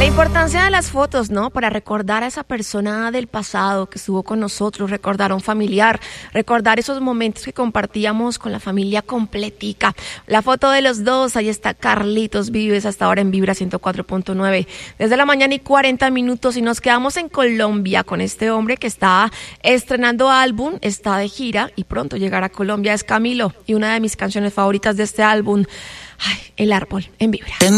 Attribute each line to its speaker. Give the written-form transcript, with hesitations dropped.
Speaker 1: Importancia de las fotos, ¿no? Para recordar a esa persona del pasado que estuvo con nosotros, recordar a un familiar, recordar esos momentos que compartíamos con la familia completica. La foto de los dos, ahí está Carlitos Vives hasta ahora en Vibra 104.9. Desde la mañana y 40 minutos y nos quedamos en Colombia con este hombre que está estrenando álbum, está de gira y pronto llegará a Colombia. Es Camilo y una de mis canciones favoritas de este álbum, El Árbol, en Vibra.